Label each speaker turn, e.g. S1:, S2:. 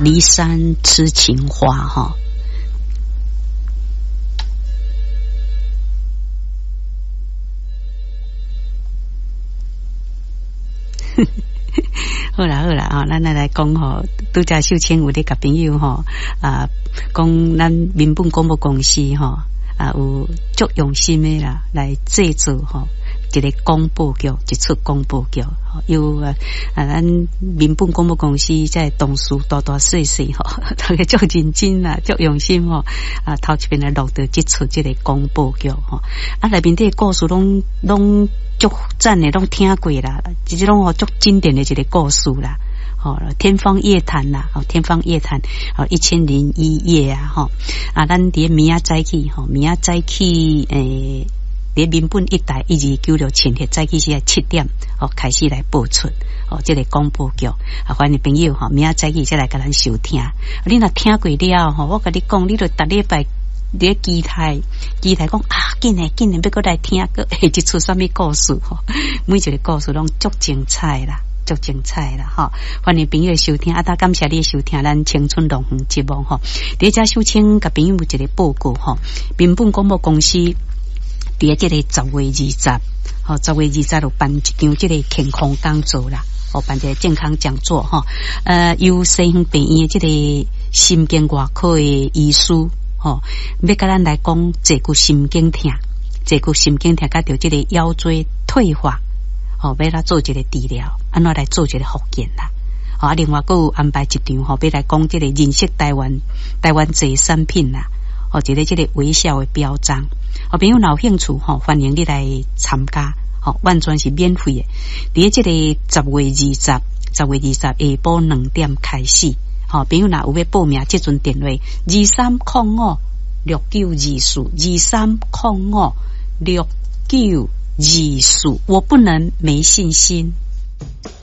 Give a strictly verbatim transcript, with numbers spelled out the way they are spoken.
S1: 骊山痴情花哈。好啦好啦啊，咱来来讲吼，拄则秀清有咧甲朋友吼啊，讲咱民本广播公司吼啊有足用心的啦，来制作吼一个广播剧，一出广播剧，有啊啊咱民本广播公司在同事大大细细吼，大家足认真啦，足用心吼啊，头一遍来录到一出这个广播剧吼，啊内面的故事拢拢。足赞的拢听过啦，即种哦足经典的一个故事啦，哦天方夜谭啦，哦天方夜谭，哦一千零一夜啊，吼啊咱伫明仔早起吼，明仔早起诶，伫民本一台一二九六前日早起是七点哦开始来播出哦，这个广播剧啊，欢迎朋友吼，明仔早起再来甲咱收听，你若听过了吼，我甲你讲，你就逐礼拜。伫机台，机台讲啊，紧诶紧诶，要过来听个，一出什么故事吼？每一个故事拢足精彩啦，足精彩啦哈！欢迎朋友收听，啊，大感谢你收听咱青春龙园节目吼。第一只首请甲朋友一个报告吼，民本广播公司伫即个十月二十，吼十月二十有办一场即个健康讲座啦，哦办一个健康讲座吼，呃，由西园病院即个心经外科的医师。哦，要甲咱来讲坐骨神经痛，坐骨神经痛，甲着即个腰椎退化，哦，要来做一个治疗，安怎来做一个复健啦？哦，啊，另外佫有安排一场吼，要来讲即个认识台湾台湾这产品啦，哦，一个即个微笑的标章，哦，朋友若有兴趣吼，欢迎你来参加，哦，完全是免费的，伫即个十月二十，十月二十下晡两点开始。好，朋友若有要报名，即阵电话二三零五六九二四二三零五六九二四，我不能没信心。